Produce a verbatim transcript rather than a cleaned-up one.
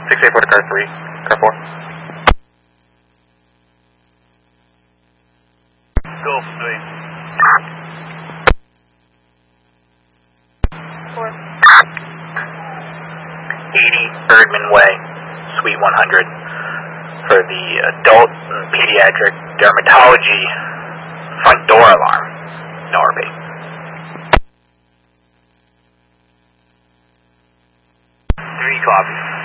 six eight four to car three, car four. Gulf three. Four. eighty Birdman Way, Suite one hundred, for the adult and pediatric dermatology front door alarm, Norby. Three copies.